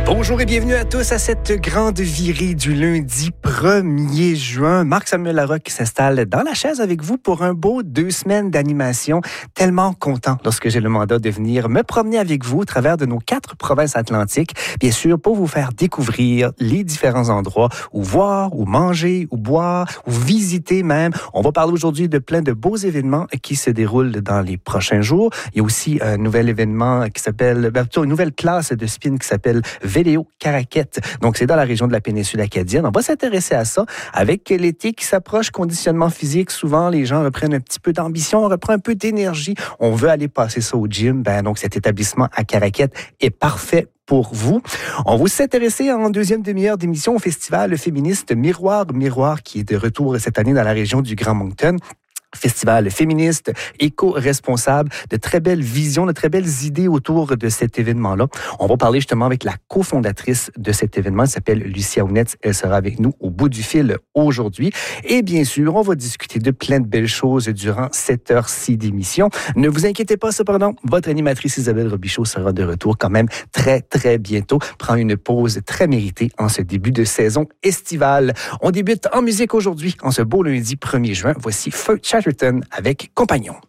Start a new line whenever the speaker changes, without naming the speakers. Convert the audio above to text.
Bonjour et bienvenue à tous à cette grande virée du lundi 1er juin. Marc-Samuel Larocque s'installe dans la chaise avec vous pour un beau 2 semaines d'animation. Tellement content lorsque j'ai le mandat de venir me promener avec vous au travers de nos 4 provinces atlantiques. Bien sûr, pour vous faire découvrir les différents endroits où voir, où manger, où boire, où visiter même. On va parler aujourd'hui de plein de beaux événements qui se déroulent dans les prochains jours. Il y a aussi un nouvel événement qui s'appelle, une nouvelle classe de spin qui s'appelle Véléo Caraquette. Donc, c'est dans la région de la péninsule acadienne. On va s'intéresser à ça avec l'été qui s'approche, conditionnement physique. Souvent, les gens reprennent un petit peu d'ambition, on reprend un peu d'énergie. On veut aller passer ça au gym. Donc, cet établissement à Caraquette est parfait pour vous. On va s'intéresser en deuxième demi-heure d'émission au festival féministe Miroir qui est de retour cette année dans la région du Grand Moncton. Festival féministe, éco-responsable, de très belles visions, de très belles idées autour de cet événement-là. On va parler justement avec la cofondatrice de cet événement. Elle s'appelle Lucia Ounetz. Elle sera avec nous au bout du fil aujourd'hui. Et bien sûr, on va discuter de plein de belles choses durant cette heure-ci d'émission. Ne vous inquiétez pas cependant, votre animatrice Isabelle Robichaud sera de retour quand même très, très bientôt. Prend une pause très méritée en ce début de saison estivale. On débute en musique aujourd'hui, en ce beau lundi 1er juin. Voici Feu Chatterton avec Compagnon.